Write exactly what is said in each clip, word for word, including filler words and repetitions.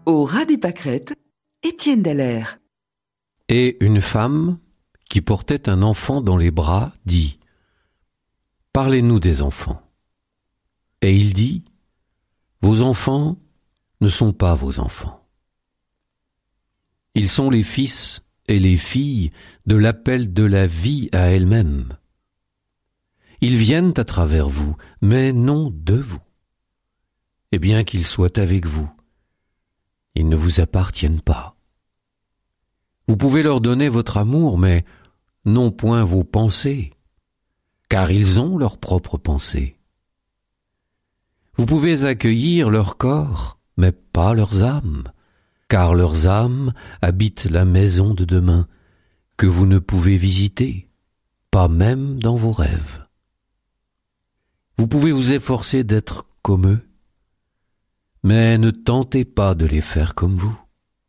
Au ras des pâquerettes, Étienne Dallaire. Et une femme qui portait un enfant dans les bras dit « Parlez-nous des enfants. » Et il dit « Vos enfants ne sont pas vos enfants. Ils sont les fils et les filles de l'appel de la vie à elle-même. Ils viennent à travers vous, mais non de vous. Et bien qu'ils soient avec vous, ils ne vous appartiennent pas. Vous pouvez leur donner votre amour, mais non point vos pensées, car ils ont leurs propres pensées. Vous pouvez accueillir leur corps, mais pas leurs âmes, car leurs âmes habitent la maison de demain, que vous ne pouvez visiter, pas même dans vos rêves. Vous pouvez vous efforcer d'être comme eux, mais ne tentez pas de les faire comme vous,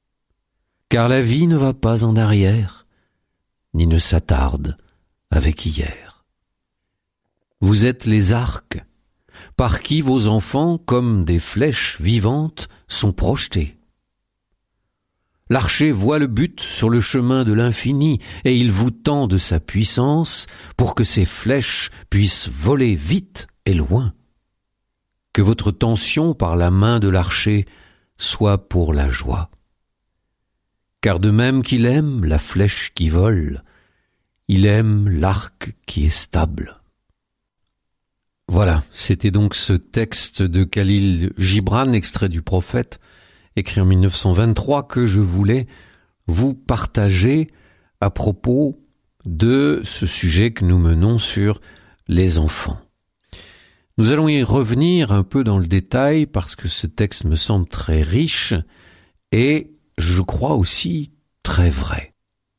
car la vie ne va pas en arrière, ni ne s'attarde avec hier. Vous êtes les arcs, par qui vos enfants, comme des flèches vivantes, sont projetés. L'archer voit le but sur le chemin de l'infini, et il vous tend de sa puissance pour que ces flèches puissent voler vite et loin. Que votre tension par la main de l'archer soit pour la joie. Car de même qu'il aime la flèche qui vole, il aime l'arc qui est stable. Voilà, c'était donc ce texte de Khalil Gibran, extrait du Prophète, écrit en mille neuf cent vingt-trois, que je voulais vous partager à propos de ce sujet que nous menons sur les enfants. Nous allons y revenir un peu dans le détail parce que ce texte me semble très riche et je crois aussi très vrai.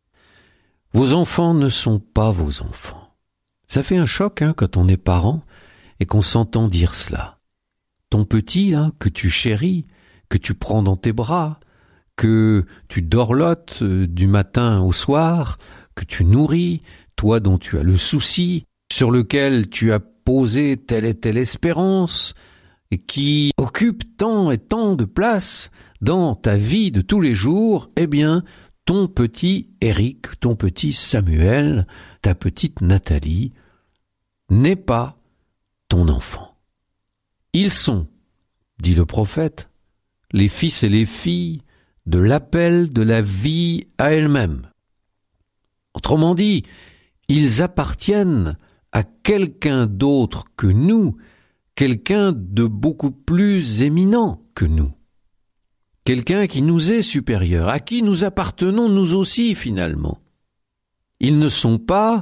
Vos enfants ne sont pas vos enfants. Ça fait un choc hein, quand on est parent et qu'on s'entend dire cela. Ton petit, là, que tu chéris, que tu prends dans tes bras, que tu dorlotes du matin au soir, que tu nourris, toi dont tu as le souci, sur lequel tu as posé telle et telle espérance, et qui occupe tant et tant de place dans ta vie de tous les jours, eh bien, ton petit Éric, ton petit Samuel, ta petite Nathalie, n'est pas ton enfant. Ils sont, dit le prophète, les fils et les filles de l'appel de la vie à elle-même. Autrement dit, ils appartiennent à quelqu'un d'autre que nous, quelqu'un de beaucoup plus éminent que nous, quelqu'un qui nous est supérieur, à qui nous appartenons nous aussi finalement. Ils ne sont pas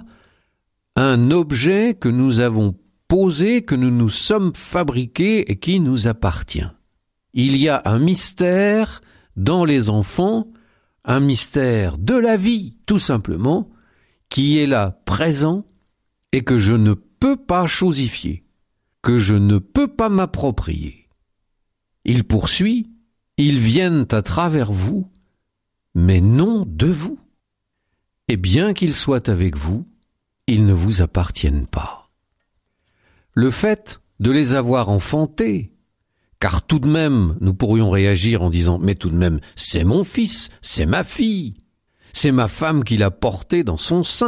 un objet que nous avons posé, que nous nous sommes fabriqués et qui nous appartient. Il y a un mystère dans les enfants, un mystère de la vie, tout simplement, qui est là présent et que je ne peux pas chosifier, que je ne peux pas m'approprier. Il poursuit, ils viennent à travers vous, mais non de vous. Et bien qu'ils soient avec vous, ils ne vous appartiennent pas. Le fait de les avoir enfantés, car tout de même, nous pourrions réagir en disant « Mais tout de même, c'est mon fils, c'est ma fille, c'est ma femme qui l'a porté dans son sein. »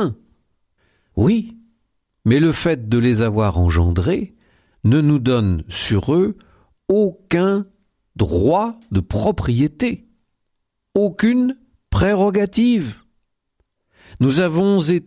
Oui, mais le fait de les avoir engendrés ne nous donne sur eux aucun droit de propriété, aucune prérogative. Nous avons été